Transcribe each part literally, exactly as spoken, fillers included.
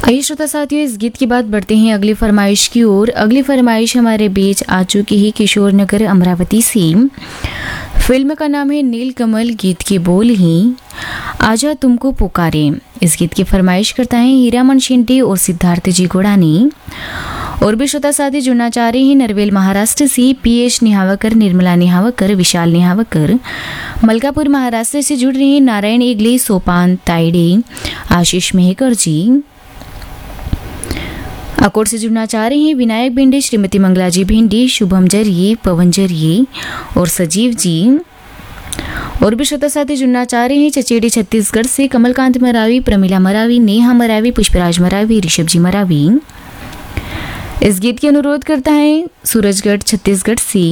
आइए श्रोता साथियों, इस गीत के बाद बढ़ते हैं अगली फरमाइश की ओर। अगली फरमाइश हमारे बीच आ चुकी है किशोर नगर अमरावती से। फिल्म का नाम है नीलकमल, गीत के बोल ही आजा तुमको पुकारे। इस गीत की फरमाइश करता है हीरामन शिंदे और सिद्धार्थ जी गोड़ानी। और भी श्रोता साथी जुड़ना चाह रहे हैं नरवेल महाराष्ट्र से पीएच निहावकर, निर्मला निहावकर, विशाल निहावकर। मलकापुर महाराष्ट्र से जुड़ रहे हैं नारायण एगले, सोपान ताइडे, आशीष मेहकर जी। अकोट से जुड़ना चाह रहे हैं विनायक भिंडे, श्रीमती मंगलाजी भिंडे, शुभम जरिए, पवन जरिए और सजीव जी। और भी श्रोता साथी जुड़ना चाह रहे हैं चचेड़ी छत्तीसगढ़ से कमलकांत मरावी, प्रमिला मरावी, नेहा मरावी, पुष्पराज मरावी, ऋषभ जी मरावी। इस गीत की अनुरोध करता है सूरजगढ़ छत्तीसगढ़ से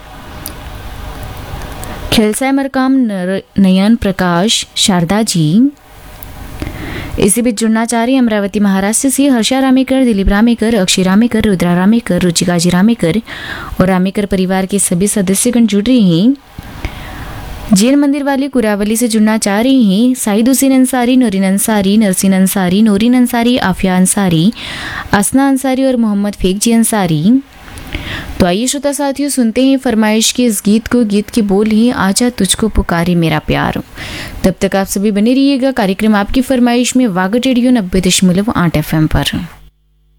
खेलसाय मरकाम, नयन प्रकाश, शारदा जी। इसी बीच जुड़ना चाह रही अमरावती महाराष्ट्र से हर्षा रामेकर, दिलीप रामेकर, अक्षय रामेकर, रुद्रा रामेकर, रुचिकाजी रामेकर और रामेकर परिवार के सभी सदस्यगण जुड़ रहे हैं। जैन मंदिर वाली कुरावली से जुड़ना चाह रहे हैं साइद हुसैन अंसारी, नूरीन अंसारी, नरसिन अंसारी, नूरीन अंसारी, आफिया अंसारी, असना अंसारी और मोहम्मद फेक जी अंसारी। तो आइए श्रोता साथियों, सुनते हैं फरमाइश के इस गीत को। गीत के बोल ही आजा तुझको पुकारे मेरा प्यार। तब तक आप सभी बने रहिएगा कार्यक्रम आपकी फरमाइश में वागट रेडियो नब्बे दशमलव आठ एफ एम पर।